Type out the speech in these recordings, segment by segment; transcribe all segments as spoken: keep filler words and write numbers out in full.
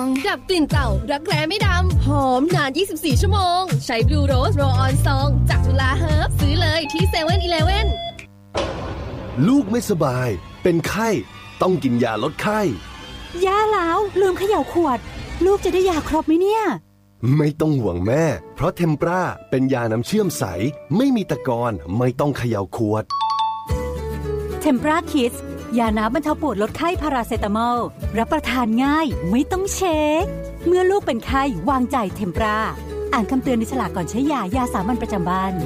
ดับกลิ่นเต่ารักแร้ไม่ดำหอมนานยี่สิบสี่ชั่วโมงใช้บลูโรสโรออนซองจากจุฬาเฮิร์บซื้อเลยที่เซเว่นอีเลฟเว่นลูกไม่สบายเป็นไข้ต้องกินยาลดไข้ย่าแล้วลืมเขย่าขวดลูกจะได้ยาครบไหมเนี่ยไม่ต้องห่วงแม่เพราะเทมปราเป็นยาน้ำเชื่อมใสไม่มีตะกอนไม่ต้องเขย่าขวดเทมปราคิดยาน้ำบรรเทาปวดลดไข้พาราเซตามอลรับประทานง่ายไม่ต้องเช็คเมื่อลูกเป็นไข้วางใจเทมปราอ่านคำเตือนในฉลากก่อนใช้ยายาสามัญประจำบ้าน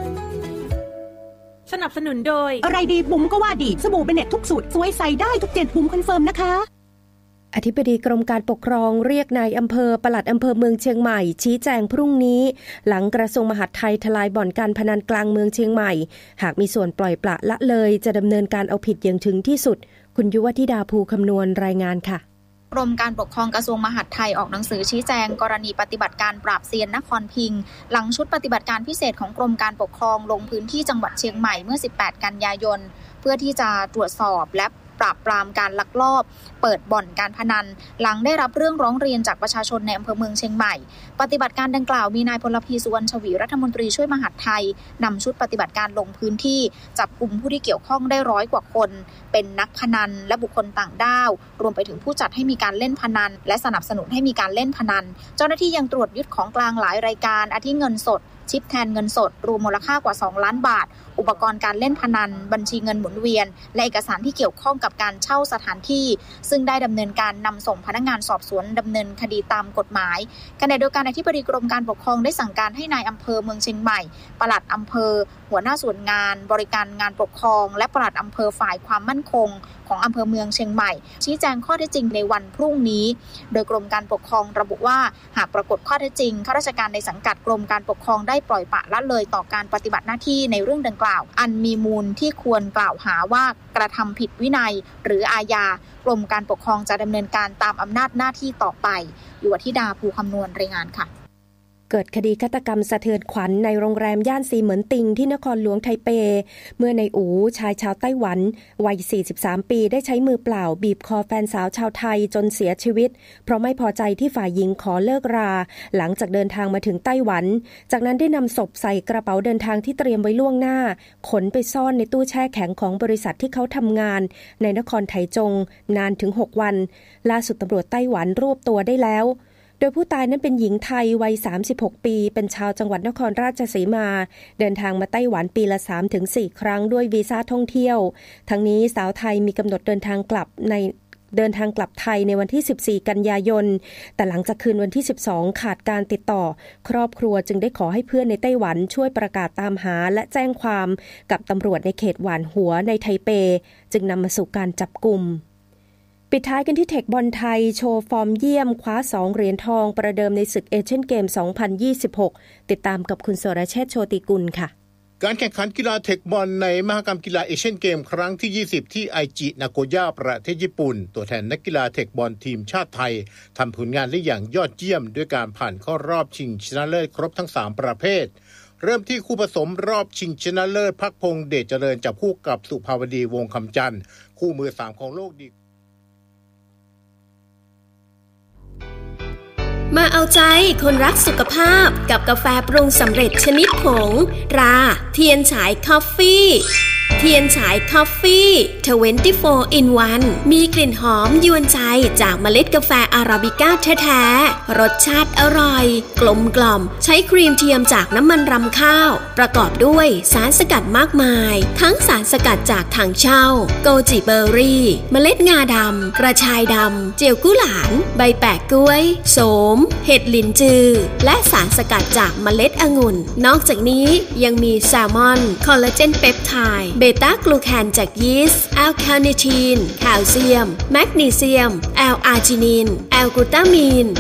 สนับสนุนโดยอะไรดีบุ๋มก็ว่าดีสบู่เบเน็ตทุกสูตรสวยใส่ได้ทุกเจนบุ๋มคอนเฟิร์มนะคะอธิบดีกรมการปกครองเรียกนายอำเภอปลัดอำเภอเมืองเชียงใหม่ชี้แจงพรุ่งนี้หลังกระทรวงมหาดไทยทลายบ่อนการพนันกลางเมืองเชียงใหม่หากมีส่วนปล่อยปละละเลยจะดำเนินการเอาผิดอย่างถึงที่สุดคุณยุวธิดาภูคำนวณรายงานค่ะกรมการปกครองกระทรวงมหาดไทยออกหนังสือชี้แจงกรณีปฏิบัติการปราบเซียนนครพิงค์หลังชุดปฏิบัติการพิเศษของกรมการปกครองลงพื้นที่จังหวัดเชียงใหม่เมื่อสิบแปดกันยายนเพื่อที่จะตรวจสอบและปราบปรามการลักลอบเปิดบ่อนการพนันหลังได้รับเรื่องร้องเรียนจากประชาชนในอำเภอเมืองเชียงใหม่ปฏิบัติการดังกล่าวมีนายพลพีสุวรรณชวีรัฐมนตรีช่วยมหาดไทยนำชุดปฏิบัติการลงพื้นที่จับกลุ่มผู้ที่เกี่ยวข้องได้ร้อยกว่าคนเป็นนักพนันและบุคคลต่างด้าวรวมไปถึงผู้จัดให้มีการเล่นพนันและสนับสนุนให้มีการเล่นพนันเจ้าหน้าที่ยังตรวจยึดของกลางหลายรายการอาทิเงินสดชิปแทนเงินสดรวมมูลค่ากว่าสองล้านบาทอุปกรณ์การเล่นพนันบัญชีเงินหมุนเวียนและเอกสารที่เกี่ยวข้องกับการเช่าสถานที่ซึ่งได้ดำเนินการนำส่งพนักงานสอบสวนดำเนินคดีตามกฎหมายขณะเดียวกันอธิบดีกรมการปกครองได้สั่งการให้นายอำเภอเมืองเชียงใหม่ปลัดอำเภอหัวหน้าส่วนงานบริการงานปกครองและปลัดอำเภอฝ่ายความมั่นคงของอำเภอเมืองเชียงใหม่ชี้แจงข้อเท็จจริงในวันพรุ่งนี้โดยกรมการปกครองระบุว่าหากปรากฏข้อเท็จจริงข้าราชการในสังกัดกรมการปกครองได้ปล่อยปละละเลยต่อการปฏิบัติหน้าที่ในเรื่องดังกล่าวอันมีมูลที่ควรกล่าวหาว่ากระทำผิดวินัยหรืออาญากรมการปกครองจะดำเนินการตามอำนาจหน้าที่ต่อไปยุวธิดาภูคำนวณรายงานค่ะเกิดคดีฆาตกรรมสะเทือนขวัญในโรงแรมย่านซีเหมินติงที่นครหลวงไทเปเมื่อนายอู๋ชายชาวไต้หวันวัยสี่สิบสามปีได้ใช้มือเปล่าบีบคอแฟนสาวชาวไทยจนเสียชีวิตเพราะไม่พอใจที่ฝ่ายหญิงขอเลิกราหลังจากเดินทางมาถึงไต้หวันจากนั้นได้นำศพใส่กระเป๋าเดินทางที่เตรียมไว้ล่วงหน้าขนไปซ่อนในตู้แช่แข็งของบริษัทที่เขาทำงานในนครไถจงนานถึงหกวันล่าสุดตำรวจไต้หวันรวบตัวได้แล้วโดยผู้ตายนั้นเป็นหญิงไทยวัยสามสิบหกปีเป็นชาวจังหวัดนครราชสีมาเดินทางมาไต้หวันปีละ สามถึงสี่ ครั้งด้วยวีซ่าท่องเที่ยวทั้งนี้สาวไทยมีกำหนดเดินทางกลับในเดินทางกลับไทยในวันที่สิบสี่กันยายนแต่หลังจากคืนวันที่สิบสองขาดการติดต่อครอบครัวจึงได้ขอให้เพื่อนในไต้หวันช่วยประกาศตามหาและแจ้งความกับตำรวจในเขตหวานหัวในไทเปจึงนำมาสู่การจับกุมปิดท้ายกันที่เทคบอลไทยโชว์ฟอร์มเยี่ยมคว้าสองเหรียญทองประเดิมในศึกเอเชียนเกมสองพันยี่สิบหกติดตามกับคุณสรเชษฐ์โชติกุลค่ะการแข่งขันกีฬาเทคบอลในมหกรรมกีฬาเอเชียนเกมครั้งที่ยี่สิบที่ไอจินาโกย่าประเทศญี่ปุ่นตัวแทนนักกีฬาเทคบอลทีมชาติไทยทำผลงานได้อย่างยอดเยี่ยมด้วยการผ่านเข้ารอบชิงชนะเลิศครบทั้งสามประเภทเริ่มที่คู่ผสมรอบชิงชนะเลิศภักพงษ์เดชเจริญจับคู่กับสุภาวดีวงศ์คำจันทร์คู่มือสามของโลกดีมาเอาใจคนรักสุขภาพกับกาแฟปรุงสำเร็จชนิดผงตราเทียนฉายคอฟฟี่เทียนฉายคอฟฟี่ยี่สิบสี่ in วัน มีกลิ่นหอมยวนใจจากเมล็ดกาแฟอาราบิก้าแท้ๆรสชาติอร่อยกลมกล่อมใช้ครีมเทียมจากน้ำมันรำข้าวประกอบด้วยสารสกัดมากมายทั้งสารสกัดจากถังเช่าโกจิเบอร์รี่เมล็ดงาดำกระชายดำเจียวกุหลาบใบแปะกล้วยโสมเห็ดหลินจือและสารสกัดจากเมล็ดองุ่นนอกจากนี้ยังมีแซลมอนคอลลาเจนเปปไทด์เบต้ากลูแคนจากยีสต์แอลคาเนทีนแคลเซียมแมกนีเซียมแอลอาร์จินินแอลกลูตามีน